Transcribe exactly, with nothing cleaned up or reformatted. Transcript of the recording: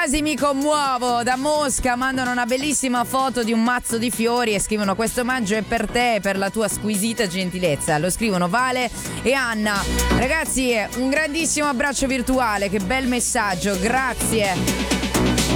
quasi mi commuovo. Da Mosca mandano una bellissima foto di un mazzo di fiori e scrivono: questo omaggio è per te, per la tua squisita gentilezza. Lo scrivono Vale e Anna. Ragazzi, un grandissimo abbraccio virtuale, che bel messaggio, grazie.